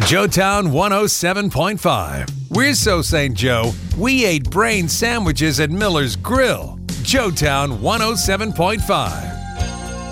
Joetown 107.5. We're so St. Joe, we ate brain sandwiches at Miller's Grill. Joetown 107.5.